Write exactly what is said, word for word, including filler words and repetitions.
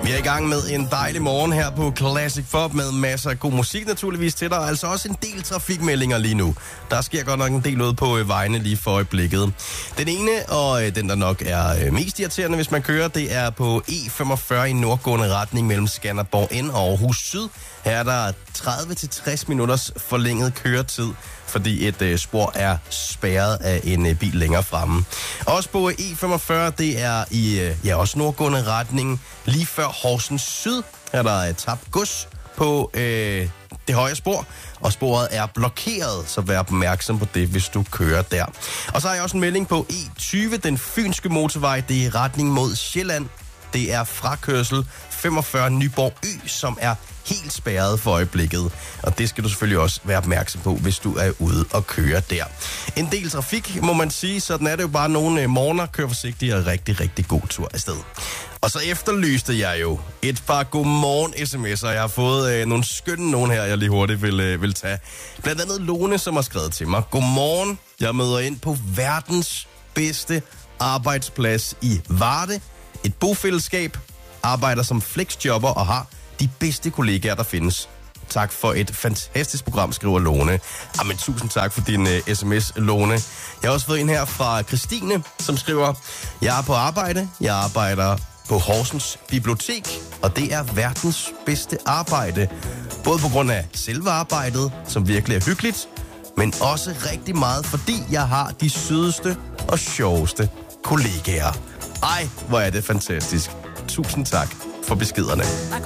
Vi er i gang med en dejlig morgen her på Classic Pop med masser af god musik naturligvis til dig, og altså også en del trafikmeldinger lige nu. Der sker godt nok en del ud på vejene lige for øjeblikket. Den ene, og den der nok er mest irriterende, hvis man kører, det er på E femogfyrre i nordgående retning mellem Skanderborg N og Aarhus Syd. Her er der tredive til tres minutters forlænget køretid, fordi et øh, spor er spærret af en øh, bil længere fremme. Også på E femogfyrre, det er i øh, ja, også nordgående retning. Lige før Horsens Syd er der et tabt gods på øh, det højre spor, og sporet er blokeret, så vær opmærksom på det, hvis du kører der. Og så har jeg også en melding på E tyve, den fynske motorvej, det er i retning mod Sjælland. Det er frakørsel femogfyrre Nyborg Ø, som er helt spærret for øjeblikket. Og det skal du selvfølgelig også være opmærksom på, hvis du er ude og køre der. En del trafik, må man sige. Sådan er det jo bare nogle morgener. Kør forsigtigt og rigtig, rigtig god tur afsted. Og så efterlyste jeg jo et par godmorgen sms'er. Jeg har fået øh, nogle skønne nogen her, jeg lige hurtigt vil, øh, vil tage. Blandt andet Lone, som har skrevet til mig. Godmorgen. Jeg møder ind på verdens bedste arbejdsplads i Varde. Et bofællesskab. Arbejder som flexjobber og har de bedste kollegaer, der findes. Tak for et fantastisk program, skriver Lone. Jamen, tusind tak for din uh, sms, Lone. Jeg har også fået en her fra Christine, som skriver: Jeg er på arbejde. Jeg arbejder på Horsens Bibliotek, og det er verdens bedste arbejde. Både på grund af selve arbejdet, som virkelig er hyggeligt, men også rigtig meget, fordi jeg har de sødeste og sjoveste kollegaer. Ej, hvor er det fantastisk. Tusind tak for beskederne.